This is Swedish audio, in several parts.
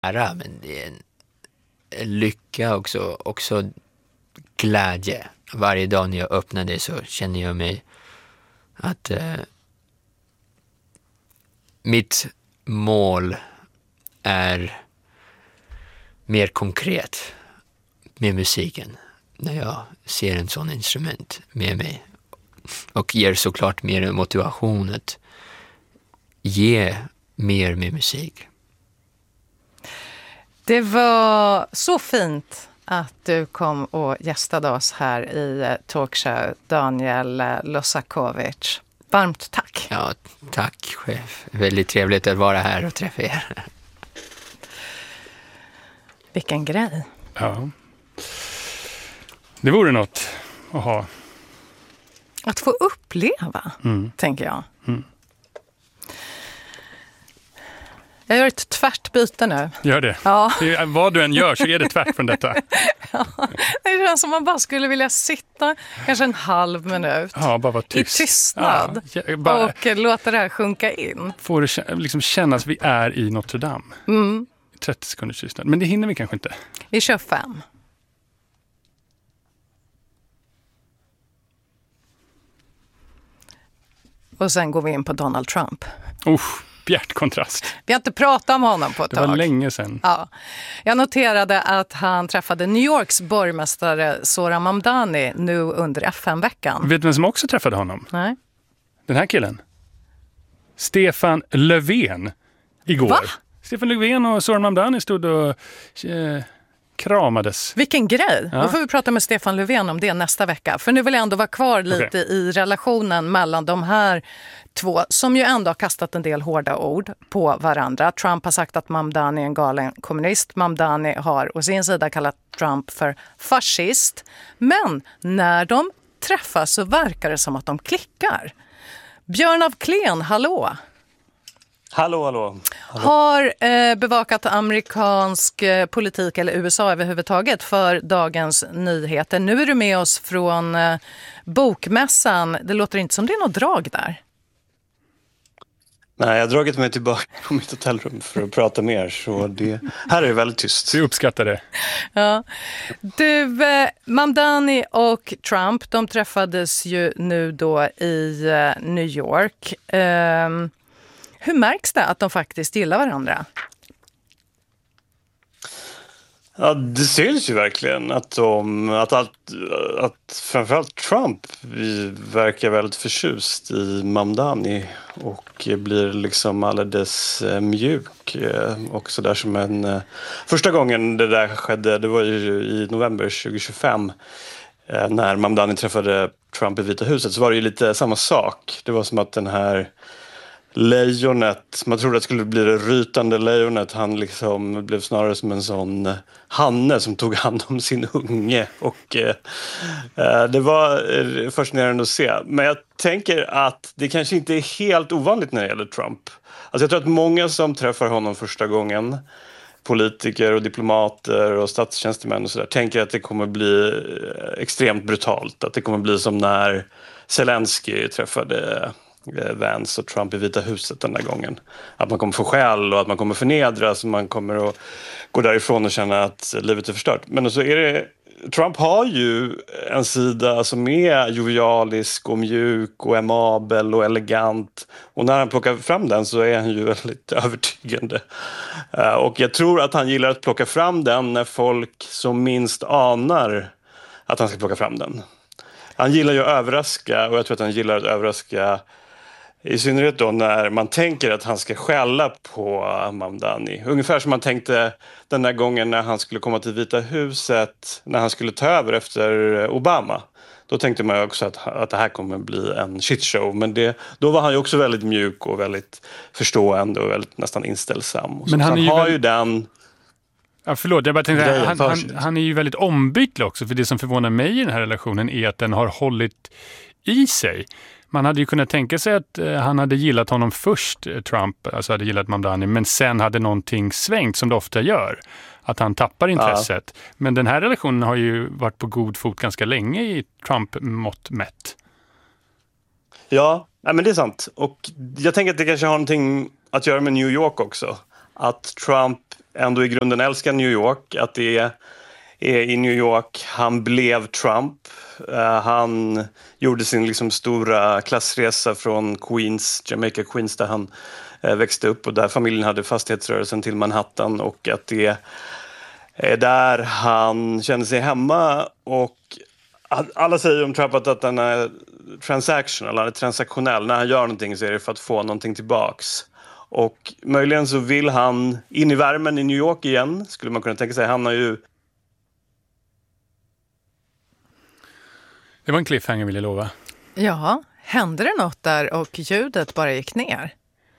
ära, men det är en lycka också glädje. Varje dag när jag öppnar det så känner jag mig att mitt mål är mer konkret med musiken när jag ser en sån instrument med mig, och ger såklart mer motivation att ge mer med musik. Det var så fint att du kom och gästade oss här i Talkshow, Daniel Losakovic. Varmt tack. Ja, tack chef. Väldigt trevligt att vara här och träffa er. Vilken grej. Ja. Det vore något att ha. Att få uppleva, tänker jag. Mm. Jag gör ett tvärt byte nu. Gör det. Ja. Vad du än gör så är det tvärt från detta. Ja, det känns som man bara skulle vilja sitta kanske en halv minut. Ja, bara vara tyst. I tystnad. Ja, bara och låta det här sjunka in. får det liksom kännas vi är i Notre Dame. 30 sekunders tystnad. Men det hinner vi kanske inte. Vi kör 5. Och sen går vi in på Donald Trump. Bjärt kontrast. Vi har inte pratat om honom på ett tag. Det var länge sedan. Ja. Jag noterade att han träffade New Yorks borgmästare Zohran Mamdani nu under FN-veckan. Vet du vem som också träffade honom? Nej. Den här killen. Stefan Löfven. Igår. Va? Stefan Löfven och Zohran Mamdani stod och kramades. Vilken grej. Ja. Då får vi prata med Stefan Löfven om det nästa vecka. För nu vill jag ändå vara kvar lite i relationen mellan de här två som ju ändå har kastat en del hårda ord på varandra. Trump har sagt att Mamdani är en galen kommunist. Mamdani har å sin sida kallat Trump för fascist. Men när de träffas så verkar det som att de klickar. Björn af Kleen, hallå! Hallå. Har bevakat amerikansk politik eller USA överhuvudtaget för Dagens Nyheter. Nu är du med oss från bokmässan. Det låter inte som det är något drag där. Nej, jag har dragit mig tillbaka på mitt hotellrum för att prata mer. Så här är det väldigt tyst. Vi uppskattar det. Ja. Du, Mamdani och Trump, de träffades ju nu då i New York. Hur märks det att de faktiskt gillar varandra? Ja, det syns ju verkligen att framförallt Trump verkar väldigt förtjust i Mamdani och blir liksom alldeles mjuk och så där som första gången det där skedde, det var ju i november 2025 när Mamdani träffade Trump i Vita huset, så var det ju lite samma sak. Det var som att den här lejonet, man trodde att det skulle bli det rytande lejonet, han liksom blev snarare som en sån hanne som tog hand om sin unge, och det var fascinerande att se. Men jag tänker att det kanske inte är helt ovanligt när det gäller Trump. Alltså jag tror att många som träffar honom första gången, politiker och diplomater och statstjänstemän och sådär, tänker att det kommer bli extremt brutalt, att det kommer bli som när Zelensky träffade Vance och Trump i Vita huset den där gången. Att man kommer få skäll och att man kommer förnedras och man kommer att gå därifrån och känna att livet är förstört. Men så är det, Trump har ju en sida som är jovialisk och mjuk och amabel och elegant. Och när han plockar fram den så är han ju väldigt övertygande. Och jag tror att han gillar att plocka fram den när folk som minst anar att han ska plocka fram den. Han gillar ju att överraska, och jag tror att han gillar att överraska i synnerhet då när man tänker att han ska skälla på Mamdani. Ungefär som man tänkte den där gången när han skulle komma till Vita huset, när han skulle ta över efter Obama. Då tänkte man också att det här kommer bli en shitshow. Men då var han ju också väldigt mjuk och väldigt förstående och väldigt nästan inställsam. Och men han har ju den... Ja, förlåt, jag bara tänkte han är ju väldigt ombytlig också, för det som förvånar mig i den här relationen är att den har hållit i sig. Man hade ju kunnat tänka sig att han hade gillat honom först, Trump, alltså hade gillat Mamdani, men sen hade någonting svängt som det ofta gör. Att han tappar intresset. Ja. Men den här relationen har ju varit på god fot ganska länge i Trump-mått mätt. Ja, men det är sant. Och jag tänker att det kanske har någonting att göra med New York också. Att Trump ändå i grunden älskar New York, att det är i New York han blev Trump. Han gjorde sin liksom stora klassresa från Queens, Jamaica Queens, där han växte upp och där familjen hade fastighetsrörelsen till Manhattan, och att det är där han kände sig hemma. Och alla säger om Trump att han är transactional, han är transaktionell. När han gör någonting så är det för att få någonting tillbaks. Och möjligen så vill han in i värmen i New York igen, skulle man kunna tänka sig. Han har ju... Det var en cliffhanger, vill jag lova. Ja, hände det något där och ljudet bara gick ner?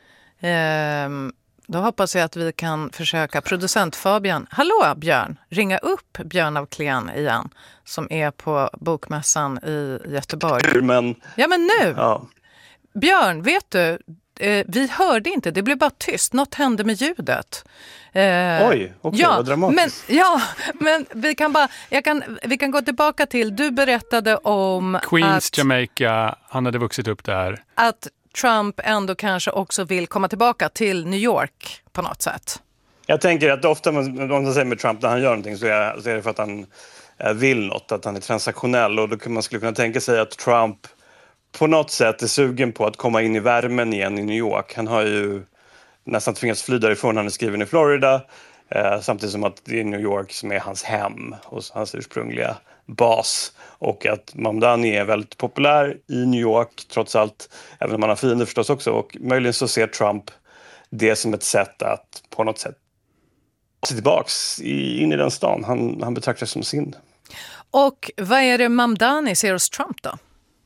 Då hoppas jag att vi kan försöka. Producent Fabian, hallå Björn, ringa upp Björn af Kleen igen, som är på bokmässan i Göteborg. Ja, men nu! Ja. Björn, vet du, vi hörde inte, det blev bara tyst. Något hände med ljudet. Oj, okej, vad dramatiskt. Men vi kan gå tillbaka till, du berättade om Queens, Jamaica, han hade vuxit upp där. Att Trump ändå kanske också vill komma tillbaka till New York på något sätt. Jag tänker att ofta man säger med Trump när han gör någonting så är det för att han vill något, att han är transaktionell, och då kan man skulle kunna tänka sig att Trump på något sätt är sugen på att komma in i värmen igen i New York. Han har ju nästan tvingats fly därifrån, han är skriven i Florida, samtidigt som att det är New York som är hans hem och hans ursprungliga bas. Och att Mamdani är väldigt populär i New York trots allt, även om man har fiender förstås också. Och möjligen så ser Trump det som ett sätt att på något sätt se tillbaks in i den stan. Han betraktar som sin. Och vad är det Mamdani ser hos Trump då?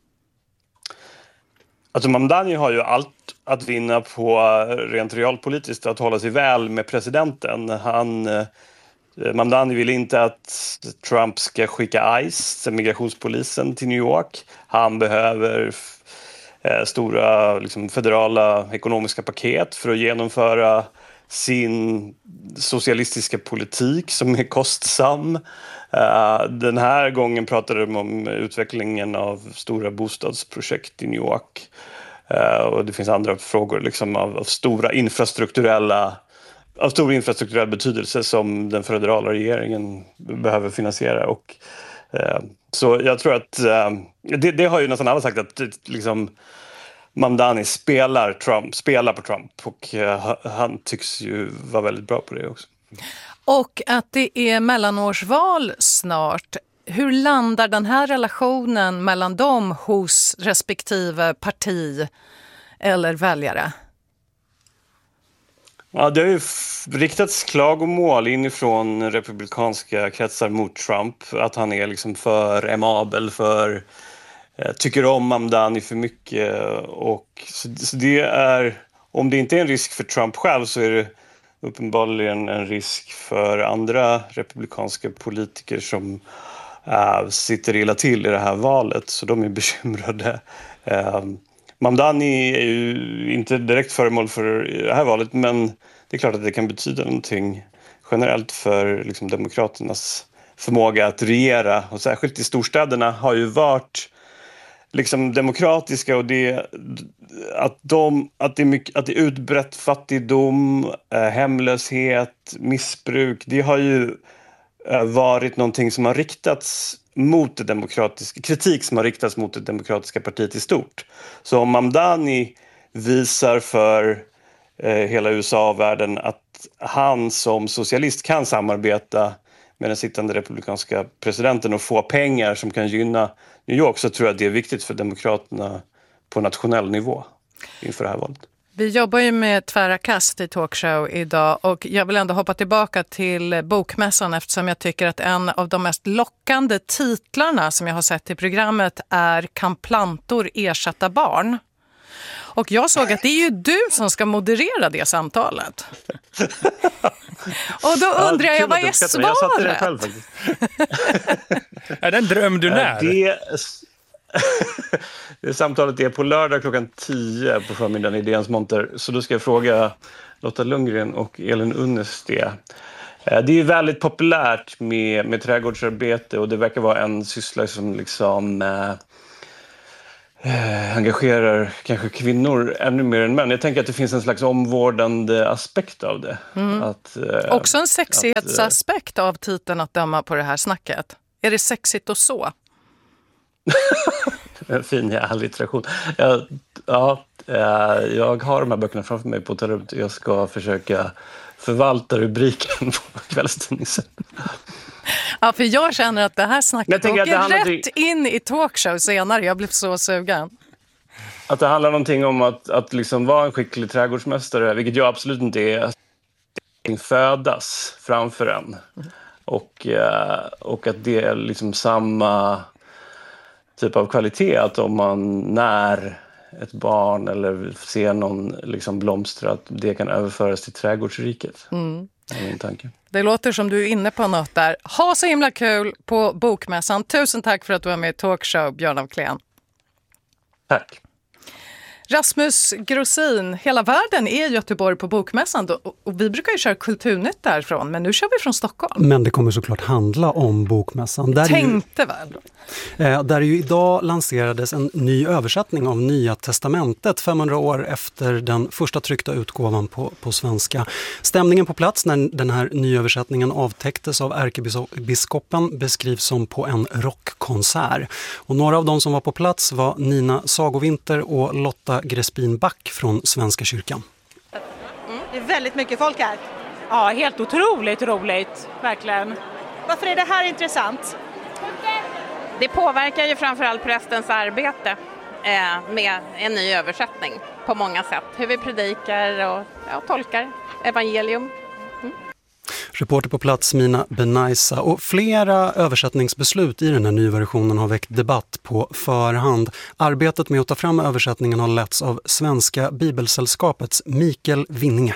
Alltså Mamdani har ju allt att vinna på rent realpolitiskt, att hålla sig väl med presidenten. Mamdani vill inte att Trump ska skicka ICE, migrationspolisen, till New York. Han behöver stora liksom, federala ekonomiska paket för att genomföra sin socialistiska politik som är kostsam. Den här gången pratade de om utvecklingen av stora bostadsprojekt i New York. Och det finns andra frågor liksom, av stor infrastrukturell betydelse som den federala regeringen behöver finansiera. Och, så jag tror att det har ju nästan alla sagt, att liksom, Mamdani spelar på Trump, och han tycks ju vara väldigt bra på det också. Och att det är mellanårsval snart. Hur landar den här relationen mellan dem hos respektive parti eller väljare? Ja, det har ju riktats klagomål inifrån republikanska kretsar mot Trump. Att han är liksom för emabel, tycker om Mamdani för mycket. Och så det är, om det inte är en risk för Trump själv, så är det uppenbarligen en risk för andra republikanska politiker som sitter illa till i det här valet. Så de är bekymrade. Mamdani är ju inte direkt föremål för det här valet, men det är klart att det kan betyda någonting generellt för liksom, demokraternas förmåga att regera. Och särskilt i storstäderna har ju varit liksom, demokratiska, och att det är utbrett fattigdom, hemlöshet, missbruk. Det har ju varit någonting som har riktats mot kritik som har riktats mot det demokratiska partiet i stort. Så om Mamdani visar för hela USA-världen att han som socialist kan samarbeta med den sittande republikanska presidenten och få pengar som kan gynna New York, så tror jag att det är viktigt för demokraterna på nationell nivå inför det här valet. Vi jobbar ju med tvära kast i talkshow idag, och jag vill ändå hoppa tillbaka till bokmässan, eftersom jag tycker att en av de mest lockande titlarna som jag har sett i programmet är Kan plantor ersätta barn? Och jag såg att det är ju du som ska moderera det samtalet. Och då undrar jag, vad är svaret? Jag satte det själv faktiskt. Är det en dröm du när? Det samtalet är på lördag klockan 10 på förmiddagen i DNs monter. Så då ska jag fråga Lotta Lundgren och Elin Unnes det. Det är väldigt populärt med trädgårdsarbete, och det verkar vara en syssla som liksom engagerar kanske kvinnor ännu mer än män. Jag tänker att det finns en slags omvårdande aspekt av det. Också en sexighetsaspekt av titeln att döma på det här snacket. Är det sexigt och så? En fin alliteration. Jag har de här böckerna framför mig på hotellet. Jag ska försöka förvalta rubriken på kvällstidningen. Ja, för jag känner att det här snacket åker rätt in i talkshow senare. Jag blev så sugen. Att det handlar någonting om att liksom vara en skicklig trädgårdsmästare, vilket jag absolut inte är, att födas framför en. Och att det är liksom samma typ av kvalitet, att om man när ett barn eller ser någon liksom blomstra, att det kan överföras till trädgårdsriket. Det är min tanke. Det låter som du är inne på något där. Ha så himla kul på Bokmässan. Tusen tack för att du var med i Talkshow, Björn af Kleen. Tack. Rasmus Grosin, hela världen är Göteborg på Bokmässan och vi brukar ju köra kulturnytt därifrån, men nu kör vi från Stockholm. Men det kommer såklart handla om Bokmässan. Tänkte väl. Där ju idag lanserades en ny översättning av Nya testamentet 500 år efter den första tryckta utgåvan på svenska. Stämningen på plats när den här nyöversättningen avtäcktes av ärkebiskopen beskrivs som på en rockkonsert. Och några av de som var på plats var Nina Sagovinter och Lotta Grespin-Back från Svenska kyrkan. Det är väldigt mycket folk här. Ja, helt otroligt roligt, verkligen. Varför är det här intressant? Det påverkar ju framförallt prästens arbete med en ny översättning på många sätt. Hur vi predikar och tolkar evangelium. Reporter på plats Mina Benaisa, och flera översättningsbeslut i den här nya versionen har väckt debatt på förhand. Arbetet med att ta fram översättningen har letts av Svenska Bibelsällskapets Mikael Winninge.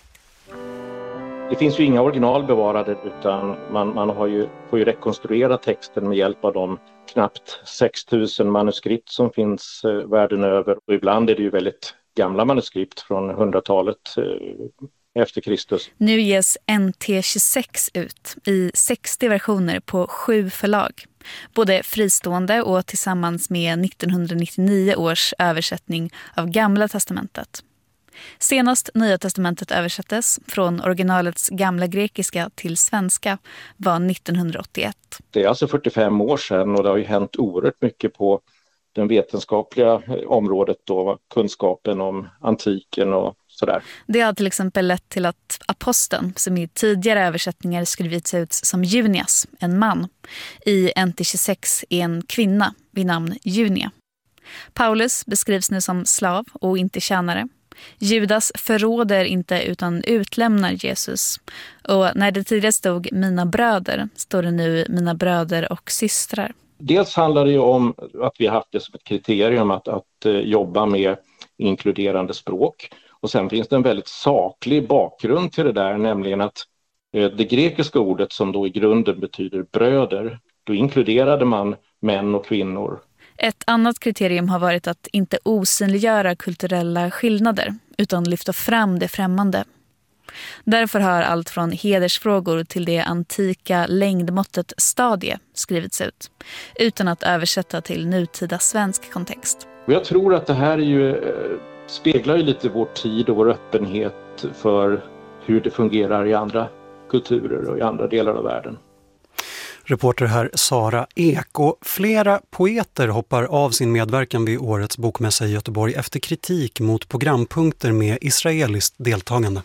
Det finns ju inga original bevarade, utan man får ju rekonstruera texten med hjälp av de knappt 6000 manuskript som finns världen över. Och ibland är det ju väldigt gamla manuskript från 100-talet efter Kristus. Nu ges NT26 ut i 60 versioner på 7 förlag. Både fristående och tillsammans med 1999 års översättning av Gamla testamentet. Senast Nya testamentet översattes från originalets gamla grekiska till svenska var 1981. Det är alltså 45 år sedan och det har ju hänt oerhört mycket på den vetenskapliga området då, kunskapen om antiken och sådär. Det har till exempel lett till att aposteln, som i tidigare översättningar skrivits ut som Junias, en man, i NT26 är en kvinna vid namn Junia. Paulus beskrivs nu som slav och inte tjänare. Judas förråder inte utan utlämnar Jesus. Och när det tidigare stod mina bröder står det nu mina bröder och systrar. Dels handlar det ju om att vi har haft det som ett kriterium att jobba med inkluderande språk. Och sen finns det en väldigt saklig bakgrund till det där, nämligen att det grekiska ordet som då i grunden betyder bröder, då inkluderade man män och kvinnor. Ett annat kriterium har varit att inte osynliggöra kulturella skillnader utan lyfta fram det främmande. Därför har allt från hedersfrågor till det antika längdmåttet stadie skrivits ut utan att översätta till nutida svensk kontext. Och jag tror att det här är ju, speglar ju lite vår tid och vår öppenhet för hur det fungerar i andra kulturer och i andra delar av världen. Reporter här Sara Ek, och flera poeter hoppar av sin medverkan vid årets bokmässa i Göteborg efter kritik mot programpunkter med israeliskt deltagande.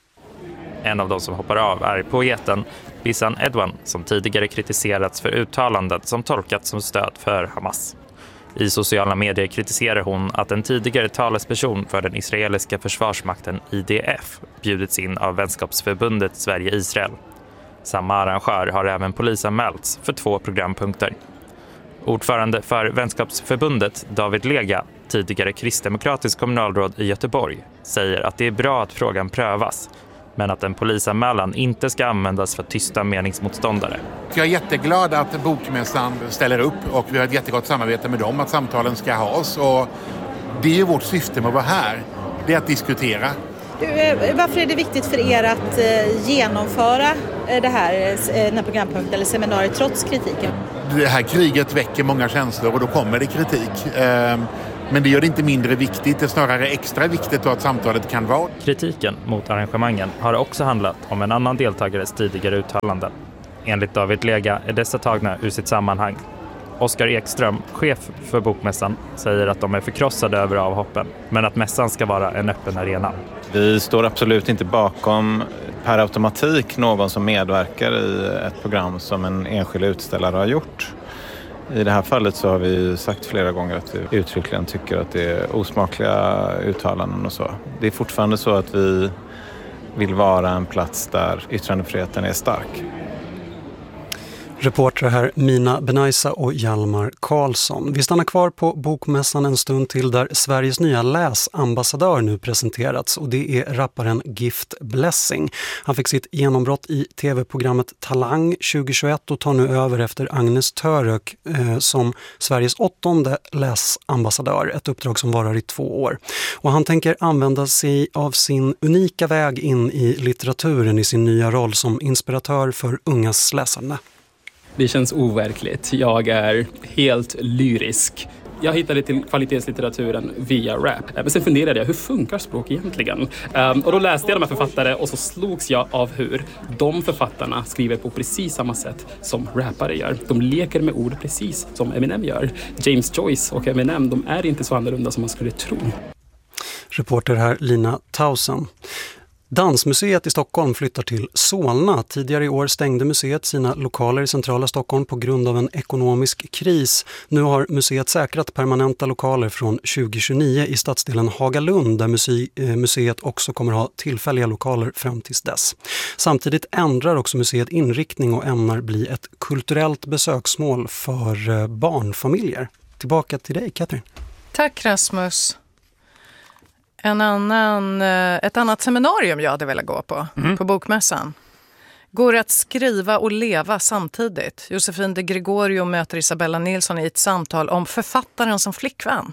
En av de som hoppar av är poeten Bisan Edwan, som tidigare kritiserats för uttalandet som tolkats som stöd för Hamas. I sociala medier kritiserar hon att en tidigare talesperson för den israeliska försvarsmakten IDF bjudits in av vänskapsförbundet Sverige-Israel. Samma arrangör har även polisanmälts för 2 programpunkter. Ordförande för vänskapsförbundet David Lega, tidigare kristdemokratisk kommunalråd i Göteborg, säger att det är bra att frågan prövas, men att en polisanmälan inte ska användas för att tysta meningsmotståndare. Jag är jätteglad att Bokmässan ställer upp och vi har ett jättegott samarbete med dem, att samtalen ska ha. Och det är ju vårt syfte med att vara här, det är att diskutera. Varför är det viktigt för er att genomföra den här programpunkten eller seminariet trots kritiken? Det här kriget väcker många känslor och då kommer det kritik. Men det gör det inte mindre viktigt, det är snarare extra viktigt att samtalet kan vara. Kritiken mot arrangemangen har också handlat om en annan deltagares tidigare uttalanden. Enligt David Lega är dessa tagna ur sitt sammanhang. Oskar Ekström, chef för Bokmässan, säger att de är förkrossade över avhoppen, men att mässan ska vara en öppen arena. Vi står absolut inte bakom per automatik någon som medverkar i ett program som en enskild utställare har gjort. I det här fallet så har vi sagt flera gånger att vi uttryckligen tycker att det är osmakliga uttalanden och så. Det är fortfarande så att vi vill vara en plats där yttrandefriheten är stark. Reportrar här Mina Benaisa och Hjalmar Karlsson. Vi stannar kvar på Bokmässan en stund till där Sveriges nya läsambassadör nu presenterats och det är rapparen Gift Blessing. Han fick sitt genombrott i tv-programmet Talang 2021 och tar nu över efter Agnes Török som Sveriges 8:e läsambassadör, ett uppdrag som varar i 2 år. Och han tänker använda sig av sin unika väg in i litteraturen i sin nya roll som inspiratör för ungas läsande. Det känns overkligt. Jag är helt lyrisk. Jag hittade till kvalitetslitteraturen via rap. Men sen funderade jag, hur funkar språk egentligen? Och då läste jag de här författare och så slogs jag av hur de författarna skriver på precis samma sätt som rappare gör. De leker med ord precis som Eminem gör. James Joyce och Eminem, de är inte så annorlunda som man skulle tro. Reporter här Lina Tausen. Dansmuseet i Stockholm flyttar till Solna. Tidigare i år stängde museet sina lokaler i centrala Stockholm på grund av en ekonomisk kris. Nu har museet säkrat permanenta lokaler från 2029 i stadsdelen Hagalund där museet också kommer ha tillfälliga lokaler fram tills dess. Samtidigt ändrar också museet inriktning och ämnar bli ett kulturellt besöksmål för barnfamiljer. Tillbaka till dig, Katrin. Tack Rasmus. Ett annat seminarium jag hade velat gå på Bokmässan. Går att skriva och leva samtidigt? Josefin de Gregorio möter Isabella Nilsson i ett samtal om författaren som flickvän.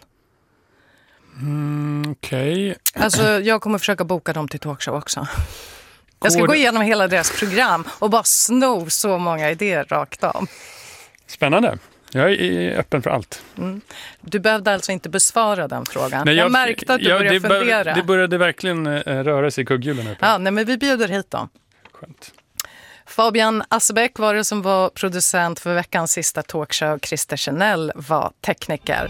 Okej. Alltså jag kommer försöka boka dem till talkshow också. Jag ska gå igenom hela deras program och bara sno så många idéer rakt av. Spännande. Jag är öppen för allt. Du behövde alltså inte besvara den frågan. Nej, jag märkte att du började fundera. Det började verkligen röra sig i kugghjulen. Ja, nej, men vi bjuder hit dem. Skönt. Fabian Assebeck var det som var producent för veckans sista talkshow. Christer Chanel var tekniker.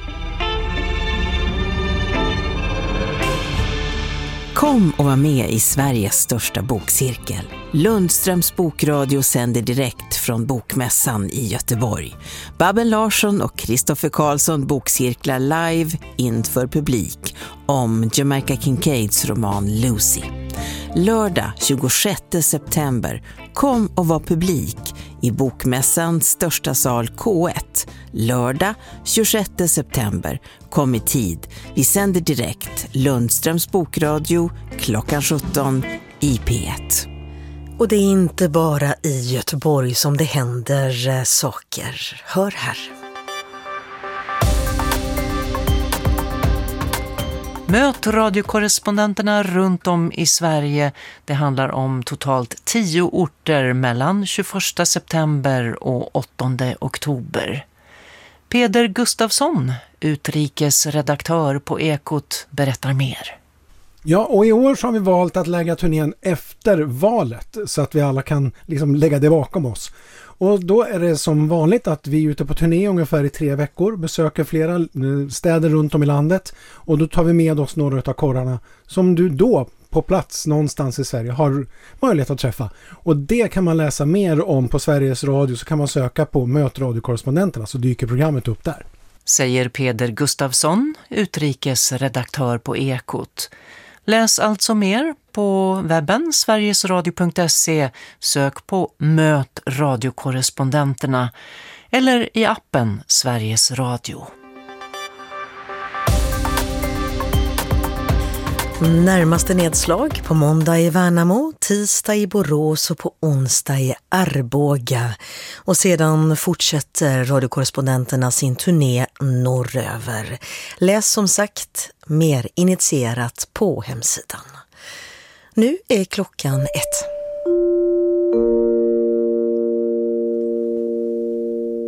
Kom och var med i Sveriges största bokcirkel. Lundströms bokradio sänder direkt från Bokmässan i Göteborg. Babben Larsson och Kristoffer Karlsson bokcirklar live inför publik om Jamaica Kincaids roman Lucy. Lördag 26 september, kom och var publik i Bokmässans största sal K1. Lördag 26 september, kom i tid. Vi sänder direkt Lundströms bokradio klockan 17 i P1. Och det är inte bara i Göteborg som det händer saker. Hör här. Möt radiokorrespondenterna runt om i Sverige. Det handlar om totalt 10 orter mellan 21 september och 8 oktober. Peder Gustafsson, utrikesredaktör på Ekot, berättar mer. Ja, och i år så har vi valt att lägga turnén efter valet så att vi alla kan liksom lägga det bakom oss. Och då är det som vanligt att vi är ute på turné ungefär i 3 veckor, besöker flera städer runt om i landet och då tar vi med oss några av korrarna som du då på plats någonstans i Sverige har möjlighet att träffa. Och det kan man läsa mer om på Sveriges Radio, så kan man söka på Möt radiokorrespondenterna så dyker programmet upp där. Säger Peder Gustafsson, utrikesredaktör på Ekot. Läs alltså mer på webben sverigesradio.se, sök på Möt radiokorrespondenterna eller i appen Sveriges Radio. Närmaste nedslag på måndag i Värnamo, tisdag i Borås och på onsdag i Arboga. Och sedan fortsätter radiokorrespondenterna sin turné norröver. Läs som sagt mer initierat på hemsidan. Nu är klockan 1.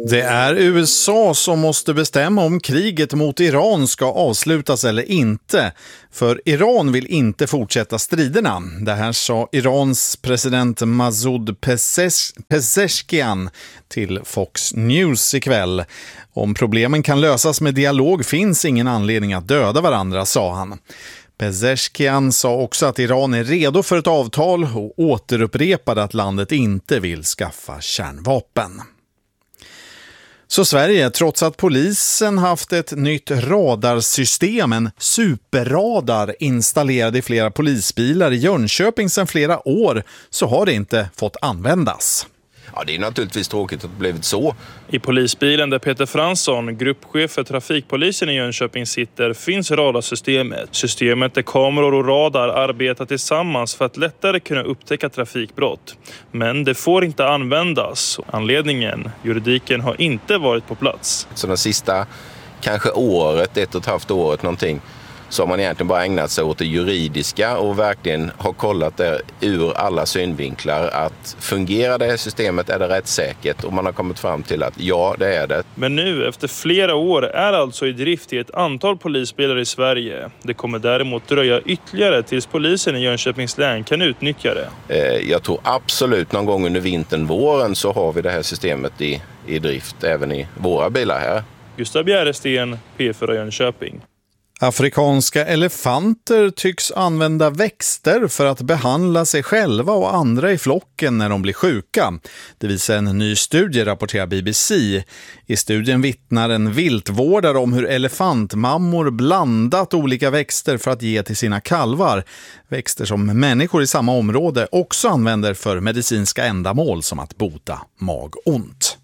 Det är USA som måste bestämma om kriget mot Iran ska avslutas eller inte. För Iran vill inte fortsätta striderna. Det här sa Irans president Masoud Pezeshkian till Fox News ikväll. Om problemen kan lösas med dialog finns ingen anledning att döda varandra, sa han. Pezeshkian sa också att Iran är redo för ett avtal och återupprepade att landet inte vill skaffa kärnvapen. Så Sverige, trots att polisen haft ett nytt radarsystem, en superradar installerad i flera polisbilar i Jönköping sedan flera år, så har det inte fått användas. Ja, det är naturligtvis tråkigt att det blivit så. I polisbilen där Peter Fransson, gruppchef för trafikpolisen i Jönköping, sitter finns radarsystemet. Systemet där kameror och radar arbetar tillsammans för att lättare kunna upptäcka trafikbrott. Men det får inte användas. Anledningen, juridiken har inte varit på plats. Så den sista, kanske året, 1,5 året någonting, så har man egentligen bara ägnat sig åt det juridiska och verkligen har kollat det ur alla synvinklar att fungerar det här systemet, är det rättssäkert, och man har kommit fram till att ja, det är det. Men nu, efter flera år, är alltså i drift i ett antal polisbilar i Sverige. Det kommer däremot dröja ytterligare tills polisen i Jönköpings län kan utnyttja det. Jag tror absolut någon gång under vintern, våren, så har vi det här systemet i drift även i våra bilar här. Gustav Bjäresten, P4 Jönköping. Afrikanska elefanter tycks använda växter för att behandla sig själva och andra i flocken när de blir sjuka. Det visar en ny studie, rapporterar BBC. I studien vittnar en viltvårdare om hur elefantmammor blandat olika växter för att ge till sina kalvar. Växter som människor i samma område också använder för medicinska ändamål som att bota magont.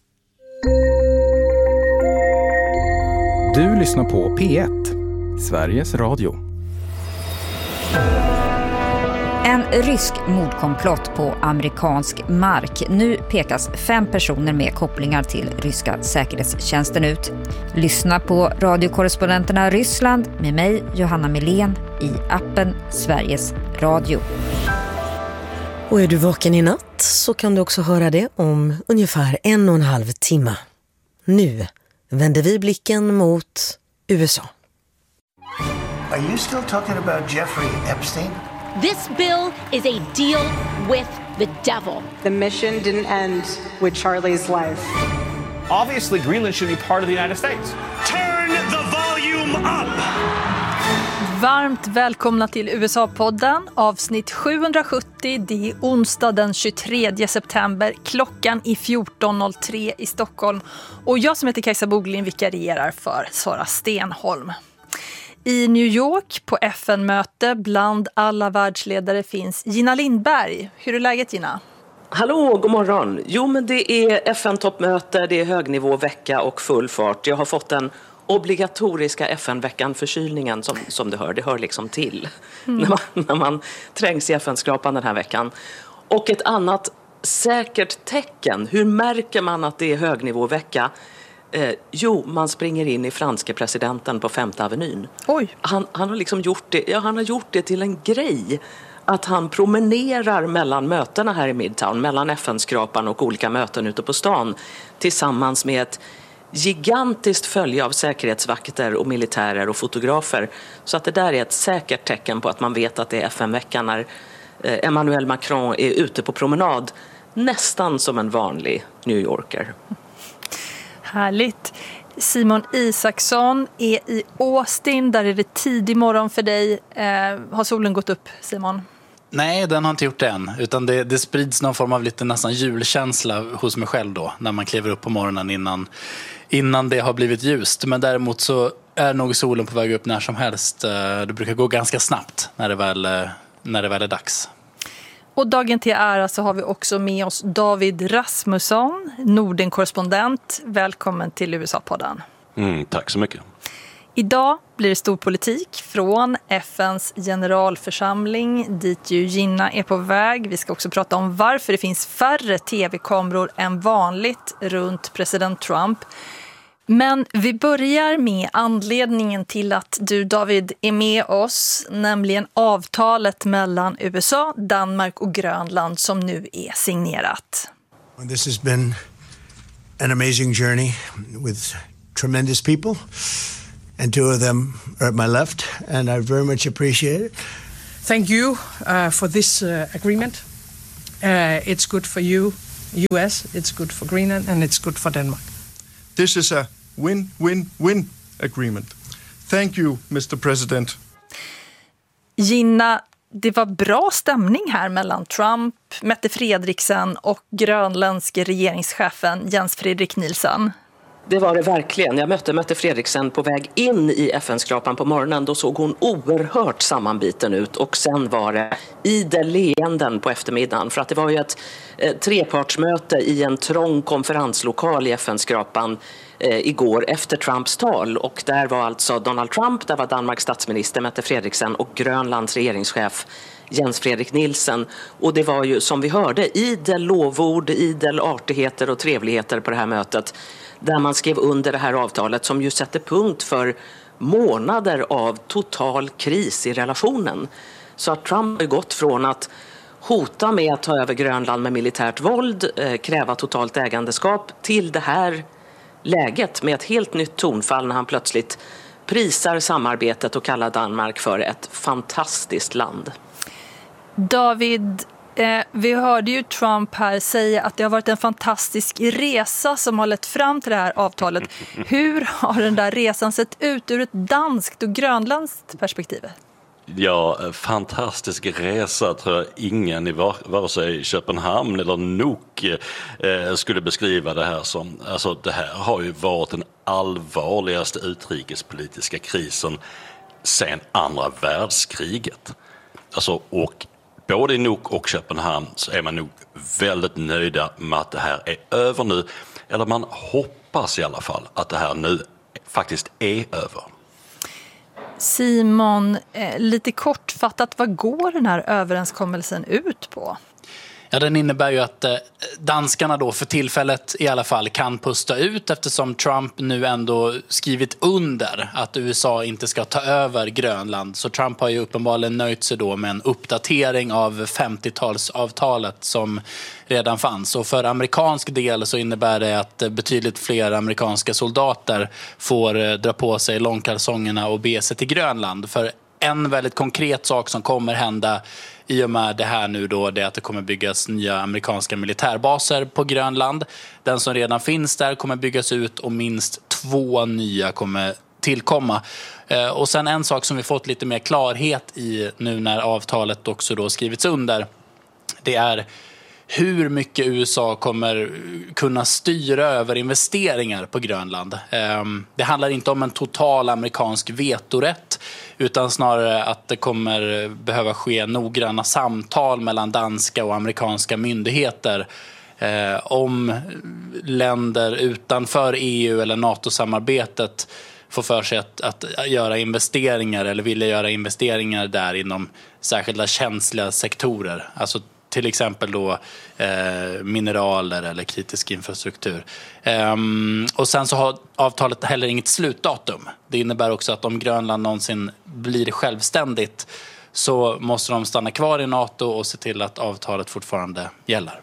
Du lyssnar på P1. Sveriges Radio. En rysk mordkomplott på amerikansk mark. Nu pekas 5 personer med kopplingar till ryska säkerhetstjänsten ut. Lyssna på radiokorrespondenterna Ryssland med mig, Johanna Milén, i appen Sveriges Radio. Och är du vaken i natt så kan du också höra det om ungefär 1,5 timme. Nu vänder vi blicken mot USA. Are you still talking about Jeffrey Epstein? This bill is a deal with the devil. The mission didn't end with Charlie's life. Obviously, Greenland should be part of the United States. Turn the volume up! Varmt välkomna till USA-podden, avsnitt 770. Det är onsdag den 23 september, klockan i 14.03 i Stockholm. Och jag som heter Kajsa Boglin vikarierar för Sara Stenholm. I New York på FN-möte bland alla världsledare finns Gina Lindberg. Hur är läget, Gina? Hallå, god morgon. Jo, men det är FN-toppmöte, det är högnivåvecka och full fart. Jag har fått den obligatoriska FN-veckan-förkylningen som det hör liksom till när man trängs i FN-skrapan den här veckan. Och ett annat säkert tecken, hur märker man att det är högnivåvecka? Man springer in i franska presidenten på 5:e Avenyn. Oj. Han har liksom gjort det till en grej att han promenerar mellan mötena här i Midtown, mellan FN-skrapan och olika möten ute på stan tillsammans med ett gigantiskt följe av säkerhetsvakter och militärer och fotografer. Så att det där är ett säkert tecken på att man vet att det är FN-veckan när Emmanuel Macron är ute på promenad, nästan som en vanlig New Yorker. Härligt. Simon Isaksson är i Austin, där är det tidig morgon för dig. Har solen gått upp, Simon? Nej, den har inte gjort det än. Utan det sprids någon form av lite nästan julkänsla hos mig själv då. När man kliver upp på morgonen innan det har blivit ljust. Men däremot så är nog solen på väg upp när som helst. Det brukar gå ganska snabbt när det väl är dags. Och dagen till ära så har vi också med oss David Rasmusson, Norden-korrespondent. Välkommen till USA-podden. Tack så mycket. Idag blir det stor politik från FNs generalförsamling dit ju Gina är på väg. Vi ska också prata om varför det finns färre tv-kameror än vanligt runt president Trump. Men vi börjar med anledningen till att du, David, är med oss, nämligen avtalet mellan USA, Danmark och Grönland som nu är signerat. This has been an amazing journey with tremendous people, and two of them are at my left, and I very much appreciate it. Thank you for this agreement. It's good for you, US, it's good for Greenland, and it's good for Denmark. This is a win-win-win agreement. Thank you, Mr. President. Gina, det var bra stämning här mellan Trump, Mette Frederiksen och grönländske regeringschefen Jens Fredrik Nielsen. Det var det verkligen. Jag mötte Mette Frederiksen på väg in i FN-skrapan på morgonen. Då såg hon oerhört sammanbiten ut, och sen var det idel leenden på eftermiddagen. För att det var ju ett trepartsmöte i en trång konferenslokal i FN-skrapan igår efter Trumps tal. Och där var alltså Donald Trump, där var Danmarks statsminister Mette Frederiksen och Grönlands regeringschef Jens Fredrik Nielsen. Och det var ju, som vi hörde, idel lovord, idel artigheter och trevligheter på det här mötet, där man skrev under det här avtalet som ju sätter punkt för månader av total kris i relationen. Så att Trump har gått från att hota med att ta över Grönland med militärt våld, kräva totalt ägandeskap, till det här läget med ett helt nytt tonfall när han plötsligt prisar samarbetet och kallar Danmark för ett fantastiskt land. David, vi hörde ju Trump här säga att det har varit en fantastisk resa som har lett fram till det här avtalet. Hur har den där resan sett ut ur ett danskt och grönländskt perspektiv? Ja, fantastisk resa tror jag ingen i vare sig Köpenhamn eller Nuuk skulle beskriva det här som. Alltså det här har ju varit den allvarligaste utrikespolitiska krisen sedan andra världskriget. Alltså, och både i Nuuk och Köpenhamn så är man nog väldigt nöjda med att det här är över nu. Eller man hoppas i alla fall att det här nu faktiskt är över. Simon, lite kortfattat, vad går den här överenskommelsen ut på? Ja, den innebär ju att danskarna då för tillfället i alla fall kan pusta ut, eftersom Trump nu ändå skrivit under att USA inte ska ta över Grönland. Så Trump har ju uppenbarligen nöjt sig då med en uppdatering av 50-talsavtalet som redan fanns. Och för amerikansk del så innebär det att betydligt fler amerikanska soldater får dra på sig långkalsongerna och bege sig till Grönland. För en väldigt konkret sak som kommer hända i och med det här nu då, det är att det kommer byggas nya amerikanska militärbaser på Grönland. Den som redan finns där kommer byggas ut och minst 2 nya kommer tillkomma. Och sen en sak som vi fått lite mer klarhet i nu när avtalet också då skrivits under, det är hur mycket USA kommer kunna styra över investeringar på Grönland. Det handlar inte om en total amerikansk vetorätt, utan snarare att det kommer behöva ske noggranna samtal mellan danska och amerikanska myndigheter om länder utanför EU eller NATO-samarbetet får för sig att göra investeringar eller vilja göra investeringar där inom särskilda känsliga sektorer. Alltså till exempel då mineraler eller kritisk infrastruktur. Och sen så har avtalet heller inget slutdatum. Det innebär också att om Grönland någonsin blir självständigt så måste de stanna kvar i NATO och se till att avtalet fortfarande gäller.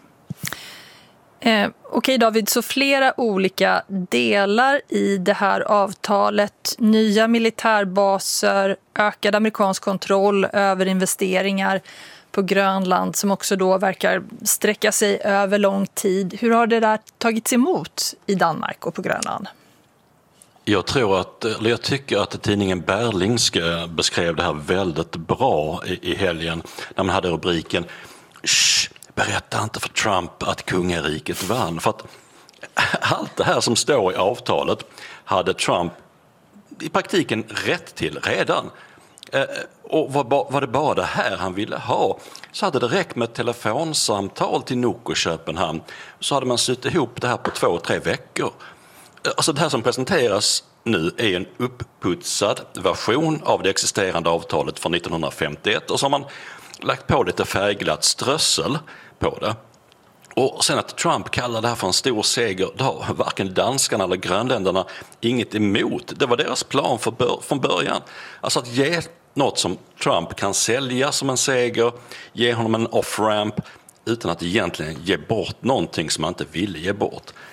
Okej David, så flera olika delar i det här avtalet. Nya militärbaser, ökad amerikansk kontroll över investeringar på Grönland som också då verkar sträcka sig över lång tid. Hur har det där tagits emot i Danmark och på Grönland? Jag tycker att tidningen Berlingske beskrev det här väldigt bra i helgen när man hade rubriken berätta inte för Trump att kungariket vann. För att allt det här som står i avtalet hade Trump i praktiken rätt till redan. Och var det bara det här han ville ha, så hade det räckt med ett telefonsamtal till Nuuk och Köpenhamn, så hade man suttit ihop det här på 2-3 veckor. Alltså det här som presenteras nu är en uppputsad version av det existerande avtalet från 1951, och så har man lagt på lite färgglatt strössel på det. Och sen att Trump kallar det här för en stor seger, det har varken danskarna eller grönländerna inget emot. Det var deras plan från början. Alltså att ge något som Trump kan sälja som en seger, ge honom en off-ramp utan att egentligen ge bort någonting som man inte ville ge bort.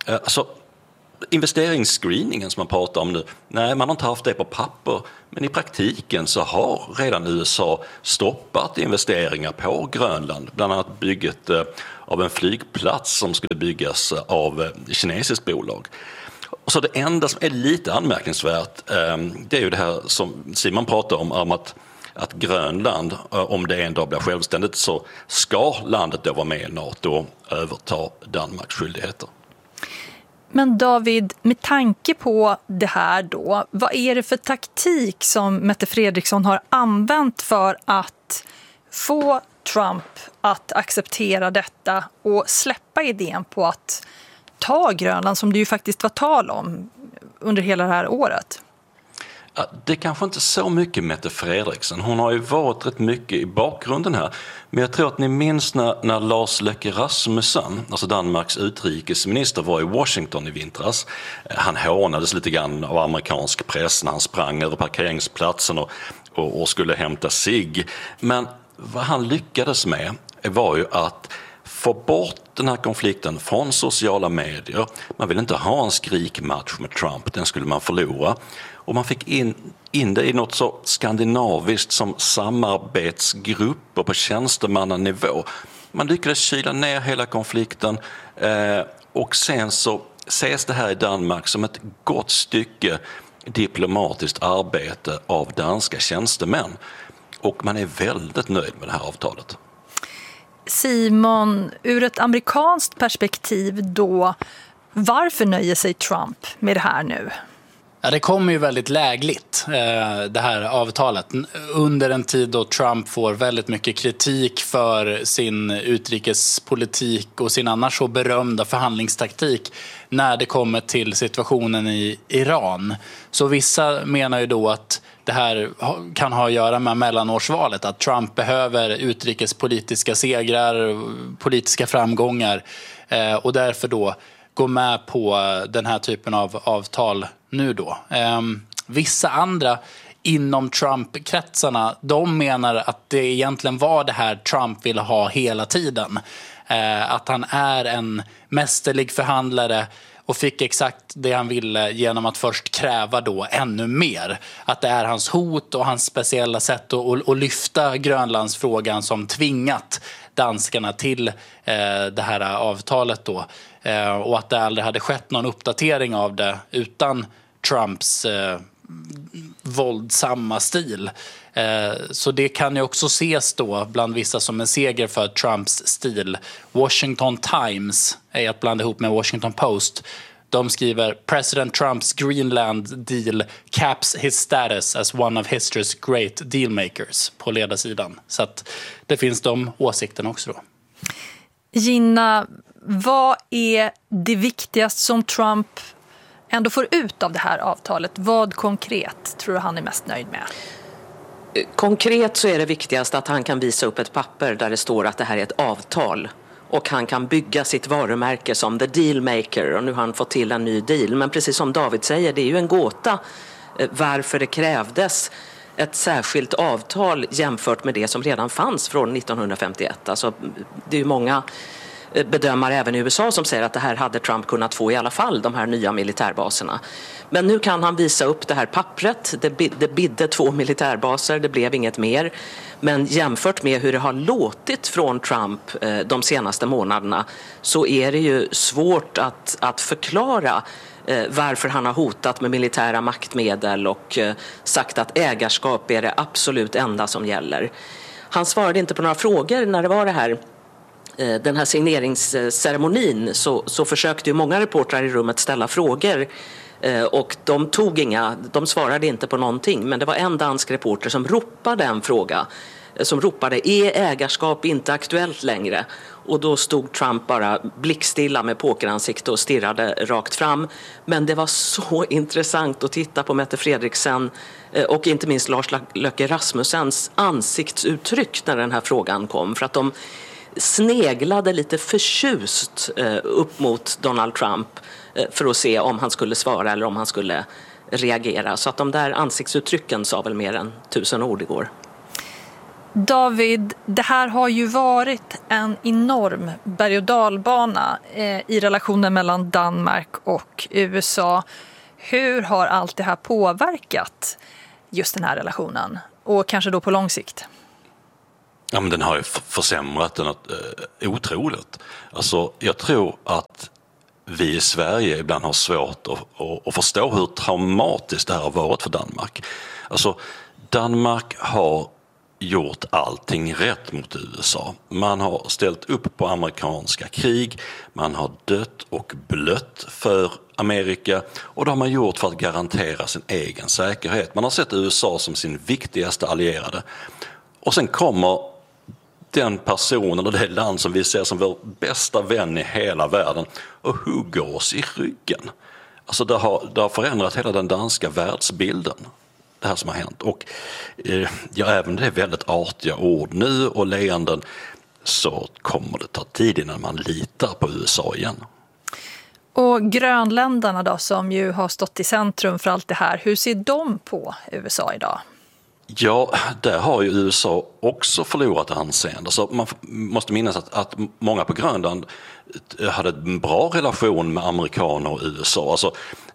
Alltså, investeringsscreeningen som man pratar om nu, nej, man har inte haft det på papper, men i praktiken så har redan USA stoppat investeringar på Grönland, bland annat bygget av en flygplats som skulle byggas av kinesiskt bolag. Och så det enda som är lite anmärkningsvärt, det är ju det här som Simon pratar om att Grönland, om det en dag blir självständigt, så ska landet då vara med i NATO och överta Danmarks skyldigheter. Men David, med tanke på det här då, vad är det för taktik som Mette Fredriksson har använt för att få Trump att acceptera detta och släppa idén på att ta Grönland, som det ju faktiskt var tal om under hela det här året? Det är kanske inte så mycket Mette Fredriksson. Hon har ju varit rätt mycket i bakgrunden här. Men jag tror att ni minns när Lars Løkke Rasmussen, alltså Danmarks utrikesminister, var i Washington i vintras. Han hånades lite grann av amerikansk press när han sprang över parkeringsplatsen och skulle hämta sig. Men vad han lyckades med var ju att få bort den här konflikten från sociala medier. Man vill inte ha en skrikmatch med Trump, den skulle man förlora. Och man fick in det i något så skandinaviskt som samarbetsgrupper på tjänstemannanivå. Man lyckades kyla ner hela konflikten och sen så ses det här i Danmark som ett gott stycke diplomatiskt arbete av danska tjänstemän. Och man är väldigt nöjd med det här avtalet. Simon, ur ett amerikanskt perspektiv då, varför nöjer sig Trump med det här nu? Ja, det kommer ju väldigt lägligt, det här avtalet, under en tid då Trump får väldigt mycket kritik för sin utrikespolitik och sin annars så berömda förhandlingstaktik när det kommer till situationen i Iran. Så vissa menar ju då att det här kan ha att göra med mellanårsvalet, att Trump behöver utrikespolitiska segrar, politiska framgångar och därför då gå med på den här typen av avtal nu då. Vissa andra inom Trump-kretsarna, de menar att det egentligen var det här Trump ville ha hela tiden. Att han är en mästerlig förhandlare och fick exakt det han ville genom att först kräva då ännu mer. Att det är hans hot och hans speciella sätt att lyfta Grönlandsfrågan som tvingat danskarna till det här avtalet då. Och att det aldrig hade skett någon uppdatering av det utan Trumps våldsamma stil. Så det kan ju också ses då bland vissa som en seger för Trumps stil. Washington Times är att blanda ihop med Washington Post. De skriver President Trumps Greenland deal caps his status as one of history's great dealmakers på ledarsidan. Så att det finns de åsikterna också då. Gina, vad är det viktigaste som Trump ändå får ut av det här avtalet? Vad konkret tror du han är mest nöjd med? Konkret så är det viktigast att han kan visa upp ett papper där det står att det här är ett avtal. Och han kan bygga sitt varumärke som the dealmaker, och nu har han fått till en ny deal. Men precis som David säger, det är ju en gåta varför det krävdes ett särskilt avtal jämfört med det som redan fanns från 1951. Alltså, det är ju många bedömare även i USA som säger att det här hade Trump kunnat få i alla fall, de här nya militärbaserna. Men nu kan han visa upp det här pappret. Det bidde 2 militärbaser, det blev inget mer. Men jämfört med hur det har låtit från Trump de senaste månaderna så är det ju svårt att förklara varför han har hotat med militära maktmedel och sagt att ägarskap är det absolut enda som gäller. Han svarade inte på några frågor när det var det här. Den här signeringsceremonin så försökte ju många reportrar i rummet ställa frågor och de svarade inte på någonting, men det var en dansk reporter som ropade en fråga, som ropade är ägarskap inte aktuellt längre? Och då stod Trump bara blickstilla med pokeransikte och stirrade rakt fram. Men det var så intressant att titta på Mette Fredriksson och inte minst Lars Løkke Rasmussens ansiktsuttryck när den här frågan kom, för att de sneglade lite förtjust upp mot Donald Trump för att se om han skulle svara eller om han skulle reagera. Så att de där ansiktsuttrycken sa väl mer än 1000 ord igår. David, det här har ju varit en enorm berg- och dalbana i relationen mellan Danmark och USA. Hur har allt det här påverkat just den här relationen? Och kanske då på lång sikt? Ja, men den har ju försämrat den otroligt. Alltså, jag tror att vi i Sverige ibland har svårt att förstå hur traumatiskt det här har varit för Danmark. Alltså, Danmark har gjort allting rätt mot USA. Man har ställt upp på amerikanska krig, man har dött och blött för Amerika, och det har man gjort för att garantera sin egen säkerhet. Man har sett USA som sin viktigaste allierade. Och sen kommer den person eller det land som vi ser som vår bästa vän i hela världen och hugger oss i ryggen. Alltså det har förändrat hela den danska världsbilden, det här som har hänt. Och även det är väldigt artiga ord nu och leenden, så kommer det ta tid innan man litar på USA igen. Och grönländarna då, som ju har stått i centrum för allt det här, hur ser de på USA idag? Ja, där har ju USA också förlorat anseende. Så man måste minnas att många på Grönland hade en bra relation med amerikaner och USA. Alltså,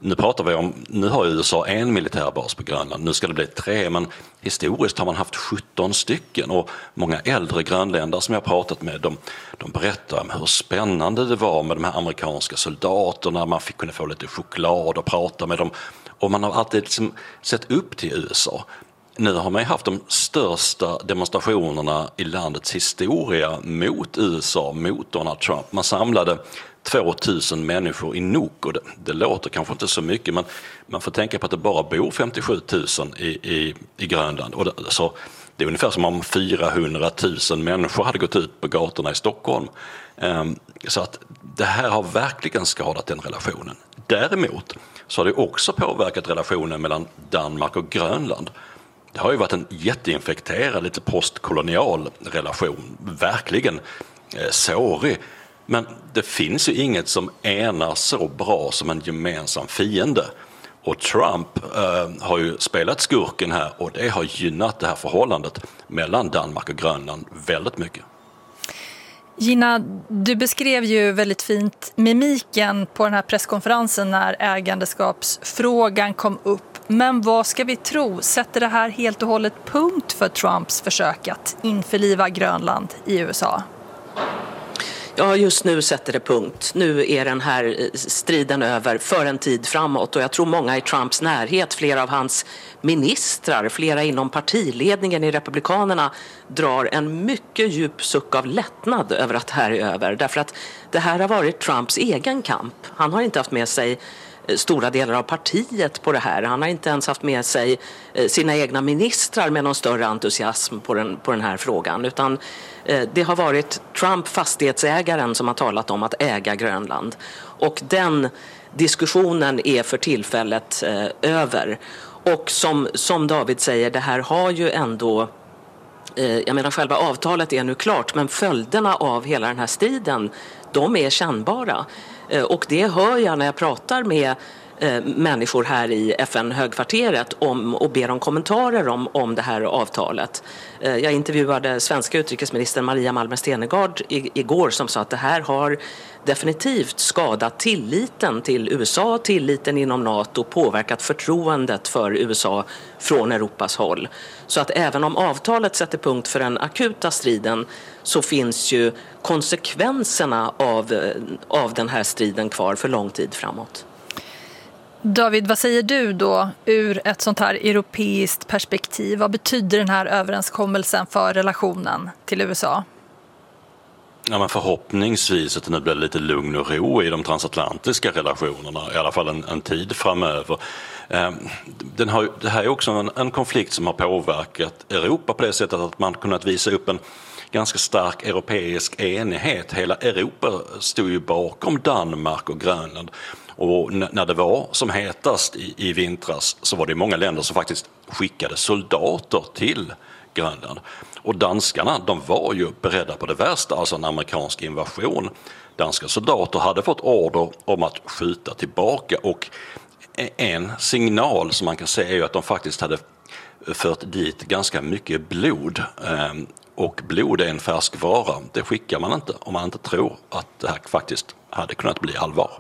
nu har USA en militärbas på Grönland, nu ska det bli 3, men historiskt har man haft 17 stycken, och många äldre grönländare som jag pratat med, de berättar om hur spännande det var med de här amerikanska soldaterna, man fick kunna få lite choklad och prata med dem, och man har alltid liksom sett upp till USA. Nu har man ju haft de största demonstrationerna i landets historia mot USA, mot Donald Trump. Man samlade 2000 människor i Nuuk, och det låter kanske inte så mycket, men man får tänka på att det bara bor 57 000 i Grönland. Och så det är ungefär som om 400 000 människor hade gått ut på gatorna i Stockholm. Så att det här har verkligen skadat den relationen. Däremot så har det också påverkat relationen mellan Danmark och Grönland. Det har ju varit en jätteinfekterad, lite postkolonial relation, verkligen sårig. Men det finns ju inget som enar så bra som en gemensam fiende. Och Trump har ju spelat skurken här, och det har gynnat det här förhållandet mellan Danmark och Grönland väldigt mycket. Gina, du beskrev ju väldigt fint mimiken på den här presskonferensen när ägandeskapsfrågan kom upp. Men vad ska vi tro? Sätter det här helt och hållet punkt för Trumps försök att införliva Grönland i USA? Ja, just nu sätter det punkt. Nu är den här striden över för en tid framåt, och jag tror många i Trumps närhet, flera av hans ministrar, flera inom partiledningen i Republikanerna drar en mycket djup suck av lättnad över att det här är över. Därför att det här har varit Trumps egen kamp. Han har inte haft med sig stora delar av partiet på det här. Han har inte ens haft med sig sina egna ministrar med någon större entusiasm på den här frågan, utan det har varit Trump, fastighetsägaren, som har talat om att äga Grönland. Och den diskussionen är för tillfället över. Och som David säger, det här har ju ändå, jag menar, själva avtalet är nu klart, men följderna av hela den här striden, de är kännbara. Och det hör jag när jag pratar med människor här i FN-högkvarteret och ber om kommentarer om det här avtalet. Jag intervjuade svenska utrikesministern Maria Malmer Stenergard igår, som sa att det här har definitivt skadat tilliten till USA, tilliten inom NATO, påverkat förtroendet för USA från Europas håll. Så att även om avtalet sätter punkt för den akuta striden, så finns ju konsekvenserna av den här striden kvar för lång tid framåt. David, vad säger du då ur ett sånt här europeiskt perspektiv? Vad betyder den här överenskommelsen för relationen till USA? Ja, men förhoppningsvis att det nu blir lite lugn och ro i de transatlantiska relationerna, i alla fall en tid framöver. Det här är också en konflikt som har påverkat Europa på det sättet att man kunnat visa upp en ganska stark europeisk enighet. Hela Europa stod ju bakom Danmark och Grönland. Och när det var som hetast i vintras, så var det många länder som faktiskt skickade soldater till Grönland. Och danskarna, de var ju beredda på det värsta, alltså en amerikansk invasion. Danska soldater hade fått order om att skjuta tillbaka, och en signal som man kan säga är ju att de faktiskt hade fört dit ganska mycket blod. Och blod är en färskvara. Det skickar man inte om man inte tror att det här faktiskt hade kunnat bli allvar.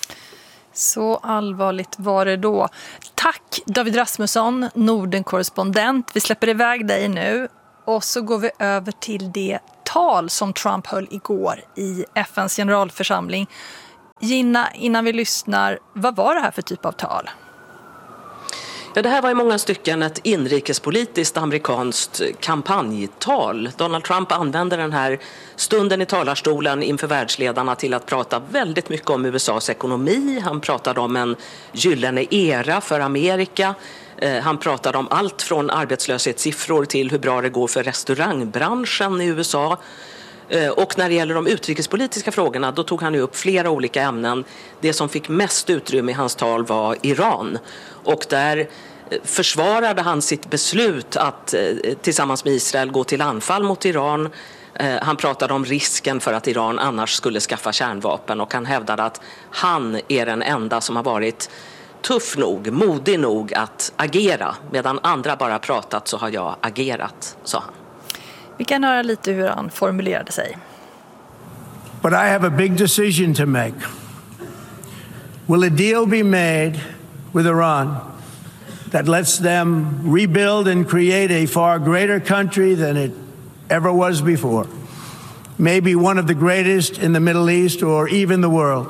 Så allvarligt var det då. Tack David Rasmusson, Norden-korrespondent. Vi släpper iväg dig nu och så går vi över till det tal som Trump höll igår i FNs generalförsamling. Gina, innan vi lyssnar, vad var det här för typ av tal? Ja, det här var i många stycken ett inrikespolitiskt amerikanskt kampanjtal. Donald Trump använde den här stunden i talarstolen inför världsledarna till att prata väldigt mycket om USAs ekonomi. Han pratade om en gyllene era för Amerika. Han pratade om allt från arbetslöshetssiffror till hur bra det går för restaurangbranschen i USA. Och när det gäller de utrikespolitiska frågorna då tog han ju upp flera olika ämnen. Det som fick mest utrymme i hans tal var Iran. Och där försvarade han sitt beslut att tillsammans med Israel gå till anfall mot Iran. Han pratade om risken för att Iran annars skulle skaffa kärnvapen och han hävdade att han är den enda som har varit tuff nog, modig nog att agera. Medan andra bara pratat så har jag agerat, sa han. Vi kan höra lite hur han formulerade sig. But I have a big decision to make. Will a deal be made with Iran that lets them rebuild and create a far greater country than it ever was before? Maybe one of the greatest in the Middle East or even the world.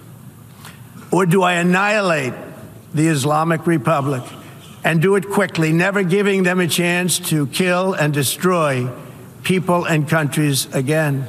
Or do I annihilate the Islamic Republic and do it quickly, never giving them a chance to kill and destroy people and countries again?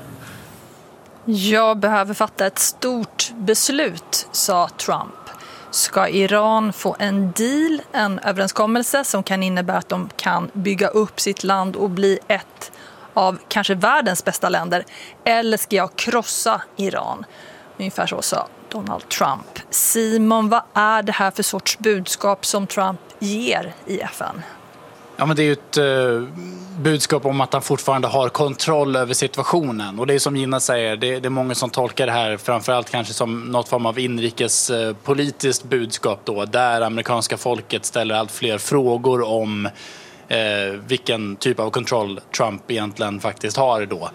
Jag behöver fatta ett stort beslut, sa Trump. Ska Iran få en deal, en överenskommelse som kan innebära att de kan bygga upp sitt land och bli ett av kanske världens bästa länder? Eller ska jag krossa Iran? Ungefär så sa Donald Trump. Simon, vad är det här för sorts budskap som Trump ger i FN? Ja, men det är ju ett budskap om att han fortfarande har kontroll över situationen. Och det är som Gina säger, det är många som tolkar det här framförallt kanske som något form av inrikespolitiskt budskap då. Där amerikanska folket ställer allt fler frågor om vilken typ av kontroll Trump egentligen faktiskt har då.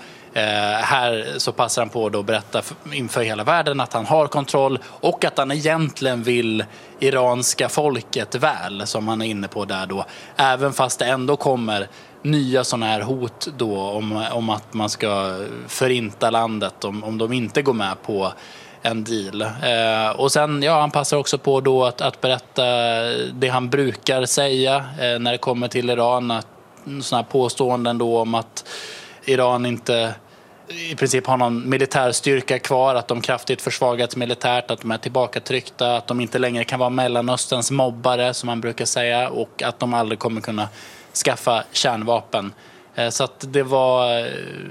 Här så passar han på då att berätta inför hela världen att han har kontroll och att han egentligen vill iranska folket väl, som han är inne på där då. Även fast det ändå kommer nya sådana här hot då om att man ska förinta landet om de inte går med på en deal. Och sen, ja, han passar också på då att berätta det han brukar säga när det kommer till Iran. Sådana här påståenden då om att Iran inte i princip har någon militärstyrka kvar, att de kraftigt försvagats militärt, att de är tillbakatryckta, att de inte längre kan vara Mellanösterns mobbare som man brukar säga och att de aldrig kommer kunna skaffa kärnvapen. Så att det var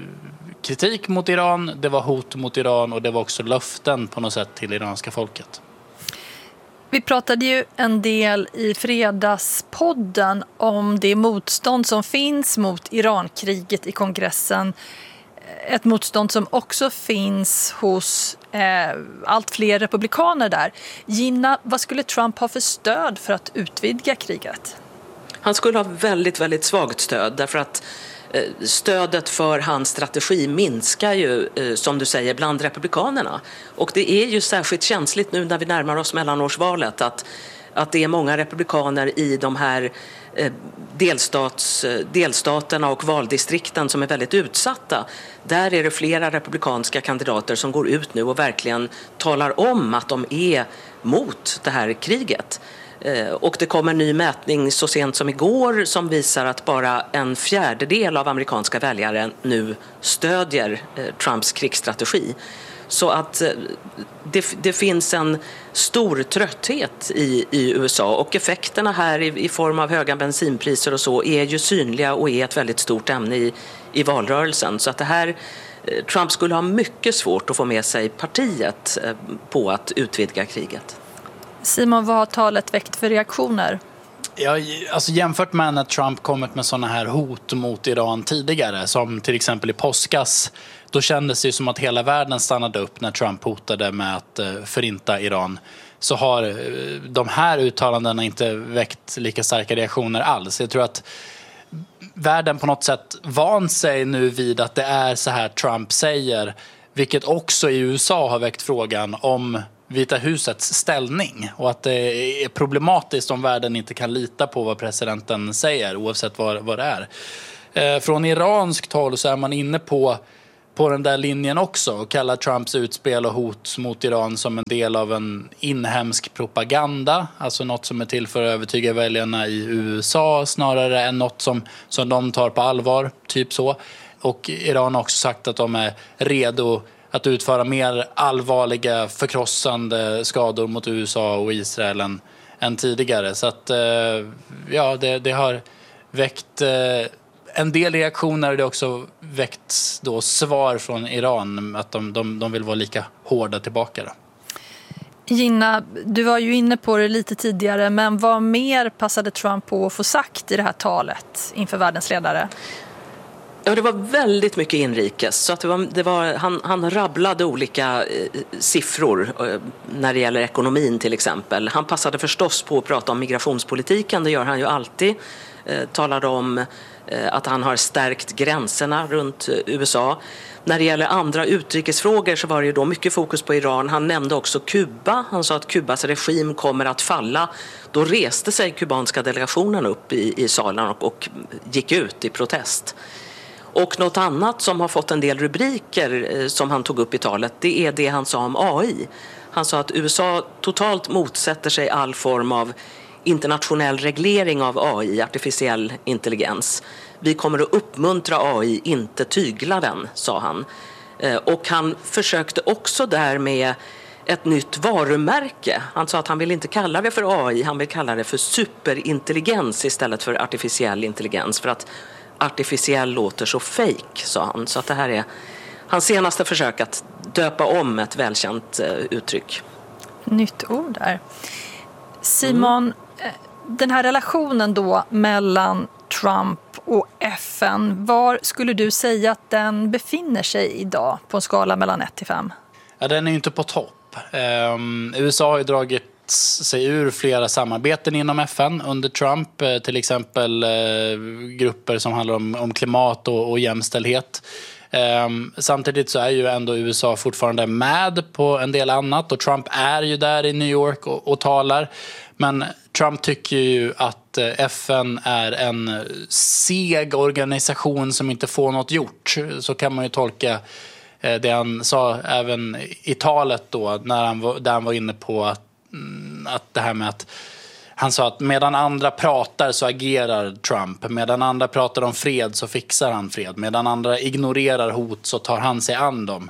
kritik mot Iran, det var hot mot Iran och det var också löften på något sätt till iranska folket. Vi pratade ju en del i fredagspodden om det motstånd som finns mot Irankriget i kongressen. Ett motstånd som också finns hos allt fler republikaner där. Gina, vad skulle Trump ha för stöd för att utvidga kriget? Han skulle ha väldigt, väldigt svagt stöd därför att stödet för hans strategi minskar ju, som du säger, bland republikanerna. Och det är ju särskilt känsligt nu när vi närmar oss mellanårsvalet att det är många republikaner i de här delstaterna och valdistrikten som är väldigt utsatta. Där är det flera republikanska kandidater som går ut nu och verkligen talar om att de är mot det här kriget. Och det kommer en ny mätning så sent som igår som visar att bara 1/4 av amerikanska väljare nu stödjer Trumps krigsstrategi. Så att det finns en stor trötthet i USA och effekterna här i form av höga bensinpriser och så är ju synliga och är ett väldigt stort ämne i valrörelsen. Så att det här, Trump skulle ha mycket svårt att få med sig partiet på att utvidga kriget. Simon, vad har talet väckt för reaktioner? Ja, alltså jämfört med när Trump kommit med sådana här hot mot Iran tidigare, som till exempel i påskas då kändes det ju som att hela världen stannade upp när Trump hotade med att förinta Iran. Så har de här uttalandena inte väckt lika starka reaktioner alls. Jag tror att världen på något sätt vant sig nu vid att det är så här Trump säger, vilket också i USA har väckt frågan om Vita husets ställning och att det är problematiskt om världen inte kan lita på vad presidenten säger oavsett vad det är. Från iranskt håll så är man inne på den där linjen också och kallar Trumps utspel och hot mot Iran som en del av en inhemsk propaganda, alltså något som är till för att övertyga väljarna i USA snarare än något som de tar på allvar, typ så. Och Iran har också sagt att de är redo att utföra mer allvarliga förkrossande skador mot USA och Israel än tidigare. Så att ja, det har väckt en del reaktioner och det har också väckt då svar från Iran att de vill vara lika hårda tillbaka då. Gina, du var ju inne på det lite tidigare, men vad mer passade Trump på att få sagt i det här talet inför världens ledare? Ja, det var väldigt mycket inrikes. Så att han rabblade olika siffror när det gäller ekonomin till exempel. Han passade förstås på att prata om migrationspolitiken, det gör han ju alltid. Talade om att han har stärkt gränserna runt USA. När det gäller andra utrikesfrågor så var det ju då mycket fokus på Iran. Han nämnde också Kuba. Han sa att Kubas regim kommer att falla. Då reste sig kubanska delegationen upp i salen och gick ut i protest. Och något annat som har fått en del rubriker som han tog upp i talet, det är det han sa om AI. Han sa att USA totalt motsätter sig all form av internationell reglering av AI, artificiell intelligens. Vi kommer att uppmuntra AI, inte tygla den, sa han. Och han försökte också där med ett nytt varumärke. Han sa att han vill inte kalla det för AI, han vill kalla det för superintelligens istället för artificiell intelligens. För att artificiell låter så fake, sa han. Så att det här är hans senaste försök att döpa om ett välkänt uttryck. Nytt ord där. Simon, den här relationen då mellan Trump och FN, var skulle du säga att den befinner sig idag på en skala mellan 1 till 5? Ja, den är ju inte på topp. USA har ju dragit sig ur flera samarbeten inom FN under Trump, till exempel grupper som handlar om klimat och jämställdhet. Samtidigt så är ju ändå USA fortfarande med på en del annat och Trump är ju där i New York och talar. Men Trump tycker ju att FN är en seg organisation som inte får något gjort. Så kan man ju tolka det han sa även i talet då, där han var inne på att det här med att han sa att medan andra pratar så agerar Trump. Medan andra pratar om fred så fixar han fred. Medan andra ignorerar hot så tar han sig an dem.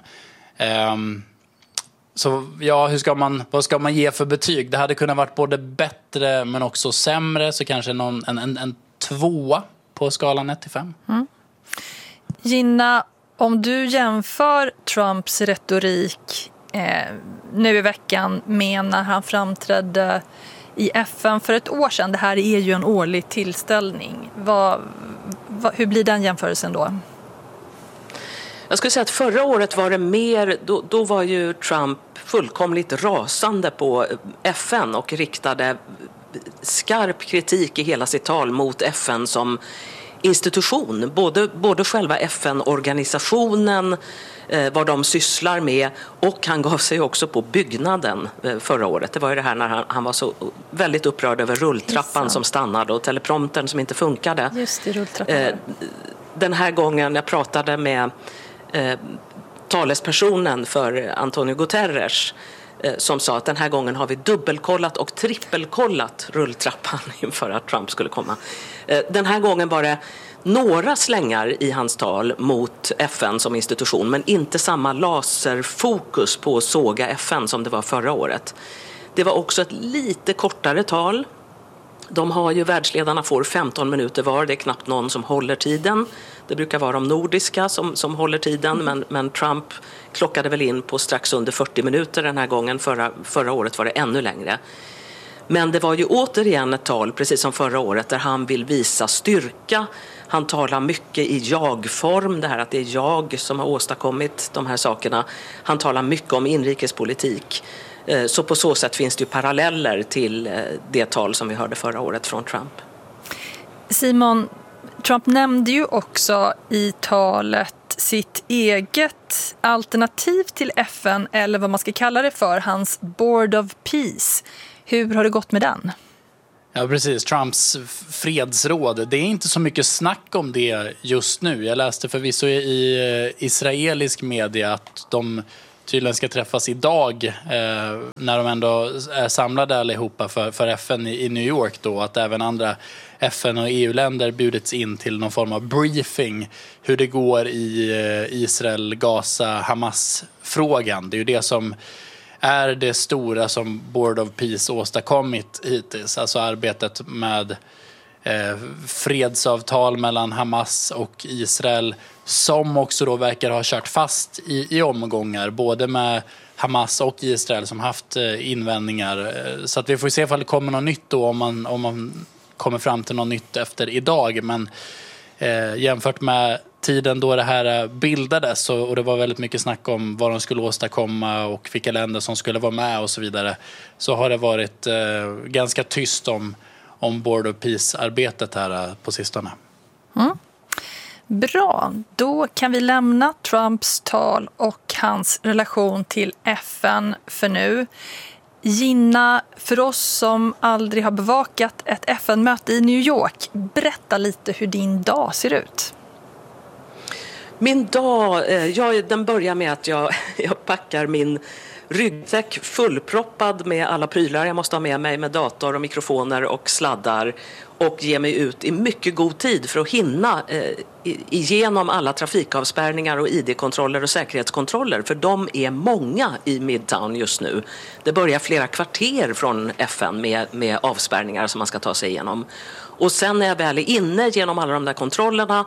Så ja, vad ska man ge för betyg? Det hade kunnat varit både bättre men också sämre. Så kanske en 2 på skalan 1 till 5. Gina, om du jämför Trumps retorik nu i veckan med när han framträdde i FN för ett år sedan. Det här är ju en årlig tillställning. Hur blir den jämförelsen då? Jag skulle säga att förra året var det mer, då var ju Trump fullkomligt rasande på FN och riktade skarp kritik i hela sitt tal mot FN som institution. Både själva FN-organisationen, vad de sysslar med, och han gav sig också på byggnaden förra året. Det var ju det här när han var så väldigt upprörd över rulltrappan som stannade och telepromptern som inte funkade. Just det, rulltrappan. Den här gången jag pratade med talespersonen för Antonio Guterres som sa att den här gången har vi dubbelkollat och trippelkollat rulltrappan inför att Trump skulle komma. Den här gången var det några slängar i hans tal mot FN som institution, men inte samma laserfokus på att såga FN som det var förra året. Det var också ett lite kortare tal. De har ju, världsledarna får 15 minuter var, det är knappt någon som håller tiden. Det brukar vara de nordiska som håller tiden, men Trump klockade väl in på strax under 40 minuter den här gången. Förra året var det ännu längre. Men det var ju återigen ett tal, precis som förra året, där han vill visa styrka. Han talar mycket i jag-form, det här att det är jag som har åstadkommit de här sakerna. Han talar mycket om inrikespolitik. Så på så sätt finns det ju paralleller till det tal som vi hörde förra året från Trump. Simon, Trump nämnde ju också i talet sitt eget alternativ till FN, eller vad man ska kalla det för, hans Board of Peace. Hur har det gått med den? Ja, precis. Trumps fredsråd. Det är inte så mycket snack om det just nu. Jag läste förvisso i israelisk media att de tydligen ska träffas idag när de ändå är samlade allihopa för FN i New York då. Att även andra FN- och EU-länder bjudits in till någon form av briefing hur det går i Israel, Gaza, Hamas-frågan. Det är ju det som är det stora som Board of Peace åstadkommit hittills. Alltså arbetet med fredsavtal mellan Hamas och Israel som också då verkar ha kört fast i omgångar. Både med Hamas och Israel som haft invändningar. Så att vi får se ifall det kommer något nytt då om man kommer fram till något nytt efter idag. Men jämfört med tiden då det här bildades och det var väldigt mycket snack om vad de skulle åstadkomma och vilka länder som skulle vara med och så vidare, så har det varit ganska tyst om Board of Peace-arbetet här på sistone. Mm. Bra, då kan vi lämna Trumps tal och hans relation till FN för nu. Gina, för oss som aldrig har bevakat ett FN-möte i New York, berätta lite hur din dag ser ut. Min dag, den börjar med att jag packar min ryggsäck fullproppad med alla prylar jag måste ha med mig, med dator och mikrofoner och sladdar, och ger mig ut i mycket god tid för att hinna igenom alla trafikavspärrningar och ID-kontroller och säkerhetskontroller, för de är många i Midtown just nu. Det börjar flera kvarter från FN med avspärrningar som man ska ta sig igenom. Och sen när jag väl är inne genom alla de där kontrollerna,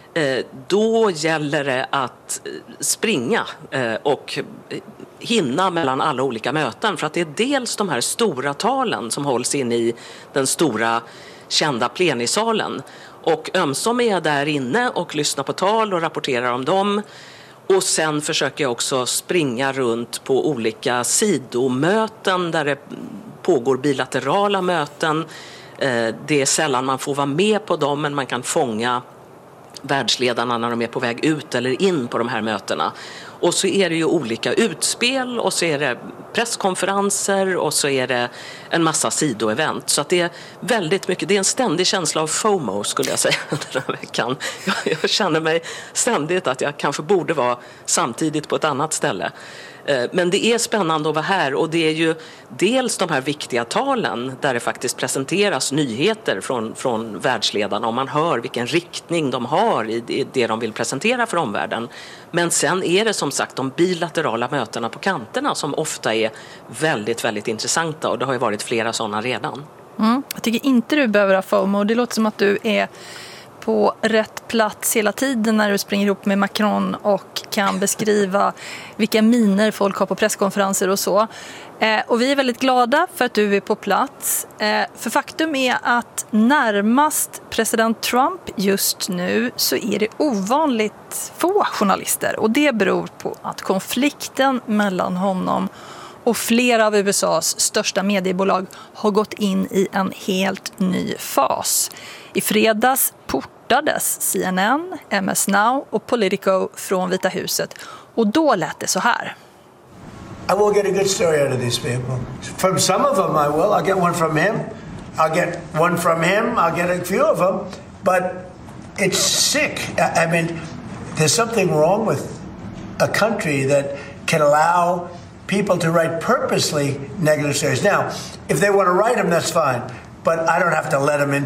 då gäller det att springa och hinna mellan alla olika möten, för att det är dels de här stora talen som hålls in i den stora kända plenisalen, och ömsom är jag där inne och lyssnar på tal och rapporterar om dem, och sen försöker jag också springa runt på olika sidomöten där det pågår bilaterala möten. Det är sällan man får vara med på dem, men man kan fånga världsledarna när de är på väg ut eller in på de här mötena. Och så är det ju olika utspel, och så är det presskonferenser, och så är det en massa sidoevent. Så att det är väldigt mycket, det är en ständig känsla av FOMO skulle jag säga den här veckan. Jag känner mig ständigt att jag kanske borde vara samtidigt på ett annat ställe. Men det är spännande att vara här, och det är ju dels de här viktiga talen där det faktiskt presenteras nyheter från världsledarna och man hör vilken riktning de har i det de vill presentera för omvärlden. Men sen är det som sagt de bilaterala mötena på kanterna som ofta är väldigt, väldigt intressanta, och det har ju varit flera sådana redan. Jag tycker inte du behöver ha FOMO. Det låter som att du är på rätt plats hela tiden när du springer ihop med Macron och kan beskriva vilka miner folk har på presskonferenser och så. Och vi är väldigt glada för att du är på plats. För faktum är att närmast president Trump just nu så är det ovanligt få journalister. Och det beror på att konflikten mellan honom och flera av USAs största mediebolag har gått in i en helt ny fas. I fredags portades CNN, MS Now och Politico från Vita huset. Och då lät det så här. I will get a good story out of these people. From some of them I will. I'll get one from him. I'll get one from him. I'll get a few of them. But it's sick. I mean, there's something wrong with a country that can allow people to write purposely negative stories. Now, if they want to write them, that's fine. But I don't have to let them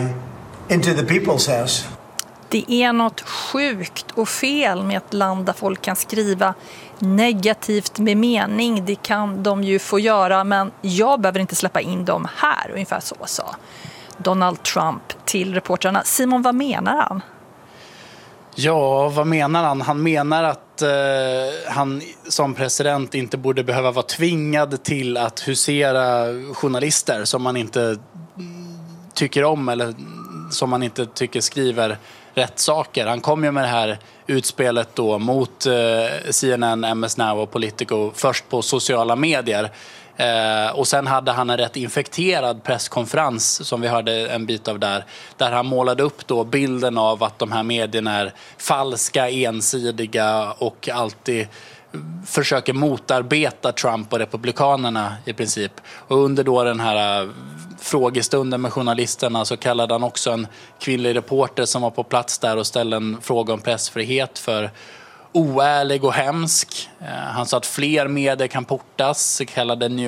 into the people's house. Det är något sjukt och fel med ett land där folk kan skriva negativt med mening. Det kan de ju få göra, men jag behöver inte släppa in dem här. Ungefär så sa Donald Trump till reportrarna. Simon, vad menar han? Ja, vad menar han? Han menar att han som president inte borde behöva vara tvingad till att husera journalister som man inte tycker om eller som man inte tycker skriver rätt saker. Han kom ju med det här utspelet då mot CNN, MS Now och Politico först på sociala medier. Och sen hade han en rätt infekterad presskonferens som vi hörde en bit av där han målade upp då bilden av att de här medierna är falska, ensidiga och alltid försöker motarbeta Trump och republikanerna i princip. Och under då den här frågestunden med journalisterna så kallade han också en kvinnlig reporter som var på plats där och ställde en fråga om pressfrihet för oärlig och hemsk. Han sa att fler medier kan portas, kallade New